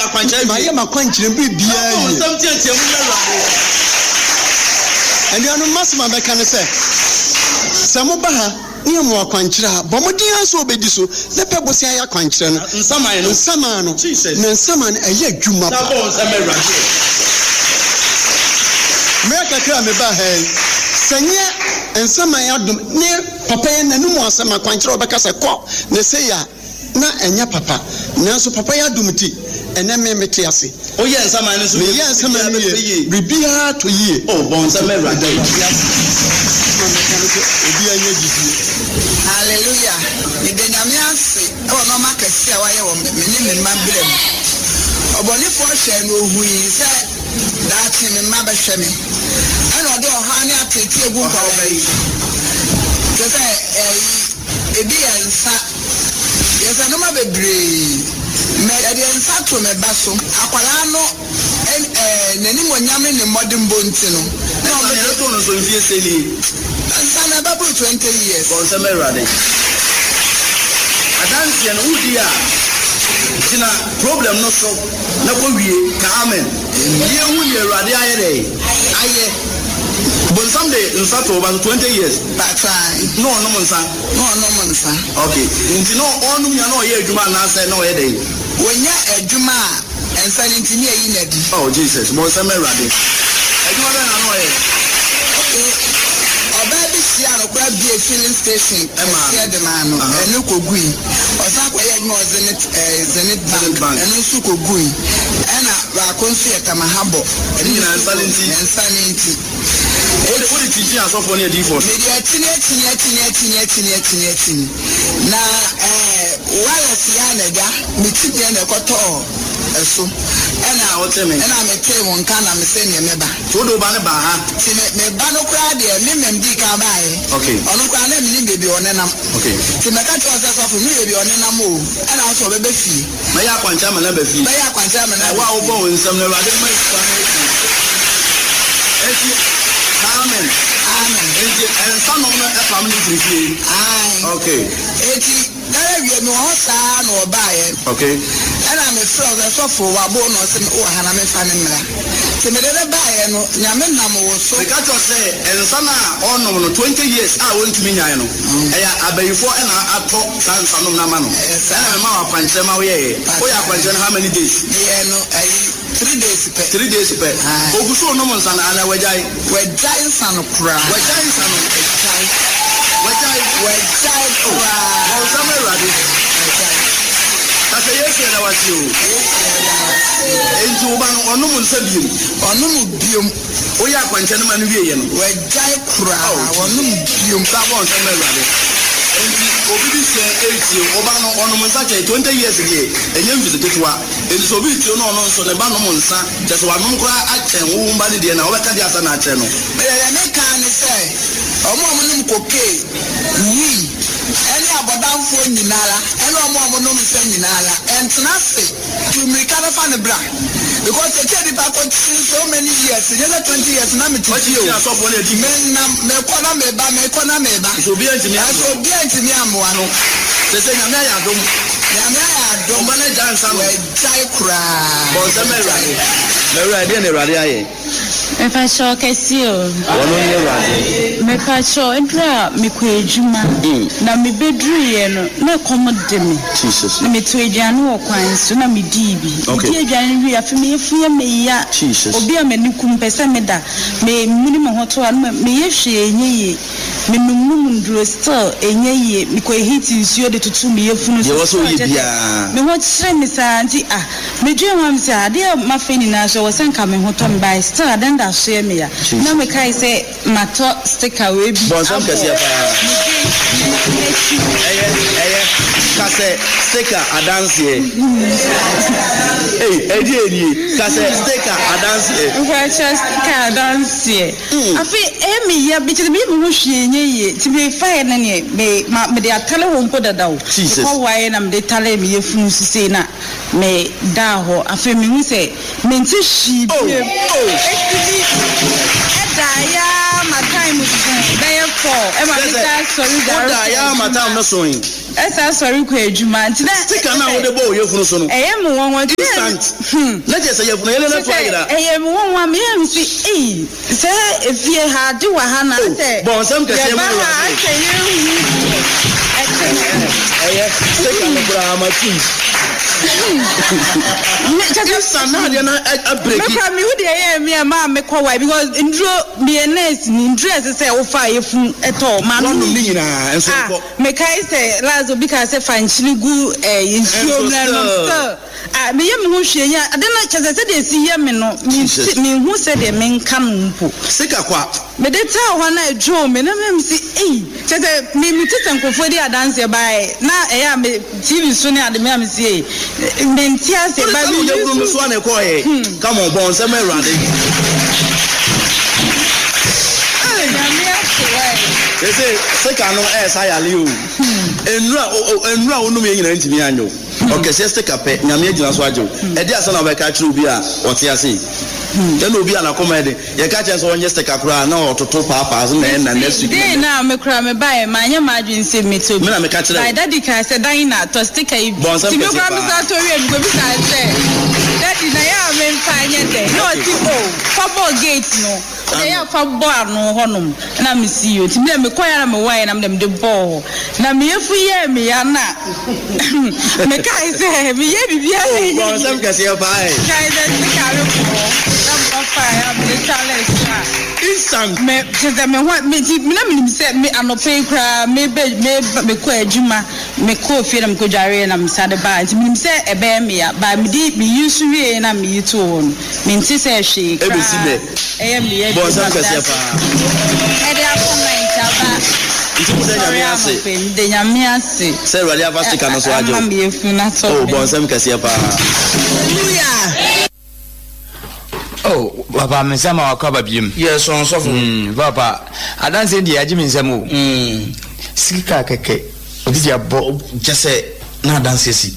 akwankyere ma ye makwankyere bi bia yi nsam tietie mu na and you know masma be kan say samo ba ha ni mo akwankyere ha bo modin aso obedi so na pebo sia ya akwankyere no nsaman no Jesus na nsaman eye adwuma na bo nsam Awurade me kakra me ba ha sanye nsaman ya dum ne papa ya nanu mo asama akwankyere obeka se ko ne se ya na enya papa nanso papa ya dum ti ene me mete ase o ye nsaman no so me ye nsaman no ye bibia to ye oh bo nsam Awurade obi anya gidi hallelujah ni benyame ase e wono makasi a waye wo me ni me mabrem oboni fo hwe no hui se daati me ma ba hwe me ana odo ha ni atete egu nka wo bayi se ebi yansa yesa no ma bebre me ade yansa to me baso akwara no nani monyame ne modern bonti no na o me to no so mfie seli sana babu 20 years bon nsam Awurade adanse no udi a tina problem no so na ko wie ka amen ye hu ye Awurade aye dey aye bon nsam de nsa to ba 20 years batai no nsa okay nti no onum ya no ye adwuma na ase na o ye dey wonya adwuma ensa ntimi eyi na di oh Jesus bon nsam Awurade adwuma be na no ye obabi sia no kwa bi filling station sia de ma no enu kogui osa kwa ye no zenit bank enu su kogui ena wa konsu ye tamahabo eni na insanity odi tiji asofo ne di force media tini na wala sia na ga mitibia na koto eso ena oteme ena mete won kana me se ne meba todo ba ne ba ha ti me ba no kra de me di ka bae okay onu kwa na me ni bebi onenam okay ti me ka cho se so fu mi bebi onenam o ena so bebe fi me ya kwancha ma na ba fi me ya kwancha ma na wa wo bo nsam na Awurade ma kwa na eti amen eti ensa no na e fam ni fi okay eti dara wie me ho saa na obae okay ena me fro so fo wa bo no se o hana me fa ne mra ti me de bae no nyame nam wo so me ka to say ensa na onom no 20 years a wontumi nyae no eya abayifo ena ato sansa no na ma no ena me ma wa kwanche ma wo ye o ya kwanche how many days ye no 3 days pe oguso no monsa na ana wajai sano kura wajai kura o sama Awurade kase Yesu na wasi o enti uba no onum nsa biom o ya kwanche no ma no wie ye no wajai kura onum biom ka bon sama Awurade enti obi bi se eti uba no onum nsa ke 20 years die enyem visitetwa enti so bi ti no ono nso ne ba no nsa je so wanum kura achen wo mba ne die na obeka di asa na achen no me kan se omo num koke wi eni abodamfo nyinara eni omo num se nyinara entna se to me ka fa ne bra because the kid ba ko so many years nearly 20 years na me tiji o me ko na me ba so bi antimi amoa no se nyame ya dom ba na jansa no jai kura bon se Awurade na Awurade aye me fa cho kesio wono ni Awurade me fa cho entra me ko ejuma na me bedru ye no na kom de me Jesus na me to eduane wo kwan so na me di bi di eduane wi afi me yefuye me ya obi a me ni kum pese me da me muni mo hoto a me ye hwe enye me numum ndro still enye ye me ko hit nsuo de tutu me yefunu so so ye bia me ho kire me sa anti me dwe wam se ade ma fe ni na so wo senka me hoto me by still adenda share me ya na me kai se mato sticker we bi bon sam kase pa kase sticker adanse edi kase sticker adanse sticker adanse afi emi ya bi ti me ho hwe enye ye ti me fire na ne me de atale ho mpo dada o ko waye na me de tale me yefunu sise na me da ho afi me hu se me nti hwi bi eda ya my time is there Emma sorry da ya mata no so yin esa sorry ko ejuma nti na sika na wo de bo ye funu so no mu won na je say ye funu ye na to ayira mu won me am si say efie ha de wa ha na say bon sam ke say mu sika no bra ma tu just na de na a break me who dey me ma me kwa why because indro me nurse ni dress say wo fa ye fun eto ma no ni nyina enso ko me kai say lazo bi ka say fanchili gu yinsuo na no me ye me ho hwe ya ade na chese se de si ye me no me hu se de me nka no mpo sika kwa me de ta ho na adwo me na me si chese me tete nkofo de adanse bae na ya me TV so ne ade me am si me ntia se ba bi ye buru so na ko ye come on bon se me rade ese sika no sayale o enura onum ye nyina ntimi anyo okay se sika pe nyame agina so agyo e dia asa na be ka kire obi a ote ase then obi ana komede ye ka chen so onye sika kura na ototo papa so na next week na me kura me bae ma nya ma adwin se meto me na me ka kire my daddy ka se dan na to stika yi ti me kura me sa to we go bi ka se daddy na ya me mpanye de no ti football gate no ya football no honum na me see you ti me kwaya na me why na me de ball na me yefu ye me ya na me kai se me ye bibia le bon sam ka se ya bae kai de stika ro na fire me challenge instant me je me what me na me say me anope kra me ko adwuma me ko fie na me ko dware na me sade ba nti me say e be me ya ba me di me use wie na me yito on me nti say hwe kra e be si be e me ye bon sam ka se pa e de appointment aba nti mo de nyame ase de nyame ase say really avastika no so ajo am me fu na so oh bon sam ka se pa hallelujah. Oh, papa, me sama wakaba biem. Yes, on so papa, I don't say the ajimi nsemu. Sika keke. Odi dia bo just say na dance si.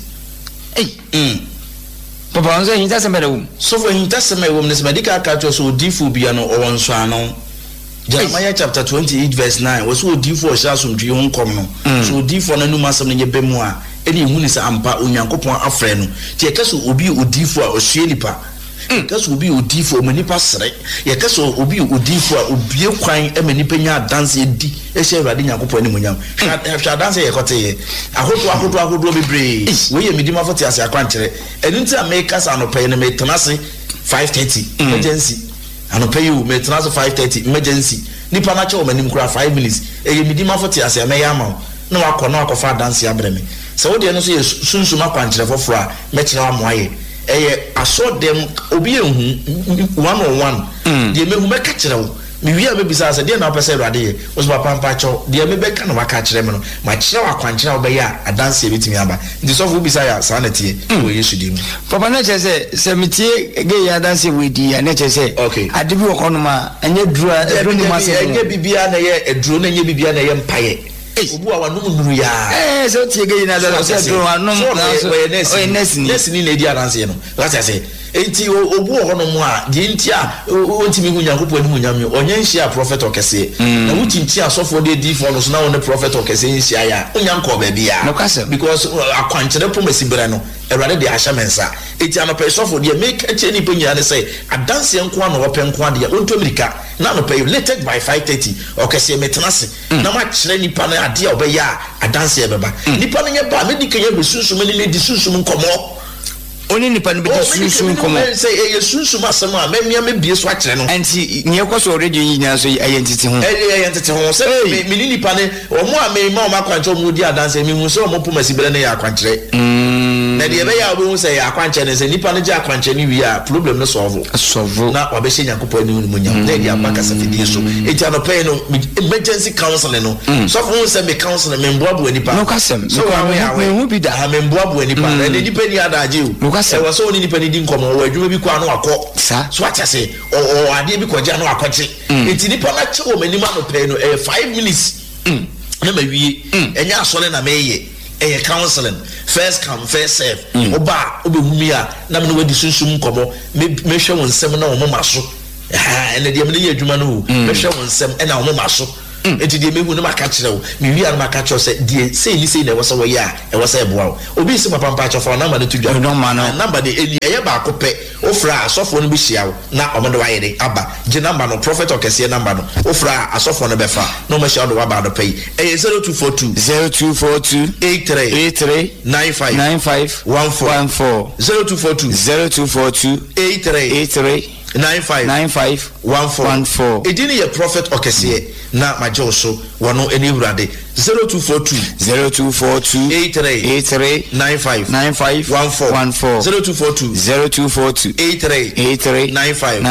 Papa, on say hinta sembe wo. So for hinta sembe wo ne sembe dika ka to so difu bia no o wonso ano. Jeremiah chapter 28 verse 9 was so difu o sha somdwe honkom no. So difu na numa asem ne ye bemu a eni hu ni sa ampa onyankopon afre no. Ti e kaso obi odifu a osue nipa. Kaso obi odifo omanipa sere ye kaso obi odifo a obie kwan emanipa nya dance edi e hye awade nyankopɔ ani munyam hwa dance ye kote ye ahodo bebre we ye midima fote ase akwankyere enunti a make kasa no pay ne me tenase 5:30 emergency ano pay you me tenase 5:30 emergency nipa na che o manim kura 5 minutes e ye midima fote ase me ya ma na wakɔ fa dance abreme se wo de no so ye sunsuma kwankyere foforo a me kyerɛ wa moaye I saw them obi one on one. The me catch them. Me we are besides a dear now person ready was my pampacho. The me back and catch them. My child quanchina obey a dance with me. This of will be sanity. We should do. Papa Nature say, Semiti gay dancing with the nature say, okay. I did work on my and you drew a Bibiana, a drone and you Bibiana empire. Obu awa no nuru ya so tie ge na da so do anom na so nesini na di aranse no what I say enti obu ho no mu a di enti a ontimi hu nyankopɔ ani munyam onye nhia prophet okese na wutinti asofo de di for no so na won prophet okese nhia ya onyanko ba bia because akwankyere pomasi bere no erade de ahya mensa enti anope sofo de make eche ni penya ne say adanse nko na wope nko ade onto america na no pay later by 5:30 okese metenase na ma kyere nipa na ade a obeya adanse beba nipa no nye ba medikanya besunsu me ne di sunsu nkomo oni nipa no be sunsu nkomo say e sunsu masem a memia me bie so a kyere no anti nye kwaso radio nyina so ayentete ho ayentete ho say me nipa ne omo a me ma o makwanche omo di adanse me hu so omo pomasi bere ne ya akwankyere na de be ya obo say akwankyere ne say nipa no je akwankyere ni wi a problem no solve na wabehye nyankopɔ ni munyam na dia baka safidie so eti anope no emergency counseling no so for say me counseling me mboabo nipa no kasem so we hu bi da me mboabo nipa na de nipa ni adaje o e was so ni nipa ni di nkomo o adwuma bi kwa no akɔ so acha say o ade bi kɔgya no akɔkye eti nipa na che o manima no pay no 5 minutes na ma wie enya asole na meye counseling first come first serve oba obehumi a na me no wadi sunsum nkomo me hwɛ won nsɛm na wo maso ene de me ye adwuma no me hwɛ won nsɛm na wo maso enti de mehu no maka kyerɛ wo me wi an maka kyerɛ sɛ de sei ni sei na ɛwɔ sɛ wɔyɛ a ɛwɔ sɛ ɛboa wo obi si papa mpa kyerɛ fa number no to dwa number de eni ɛyɛ ba ko pɛ ofra asɔfo no bi hyia wo na ɔmo de wayɛ de aba gye number no prophet okɛse number no ofra asɔfo no bɛfa na ɔmo hyia wo wa ba do pɛ ɛyɛ 0242 83 95 14 0242 83 95 14 edini ye prophet okese na majo so wono eni hurade 0242 83 95 14 0242 83 95